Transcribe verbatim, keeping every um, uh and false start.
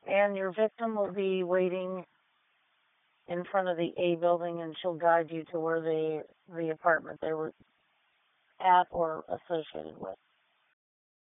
And your victim will be waiting in front of the A building, and she'll guide you to where the the apartment they were at or associated with.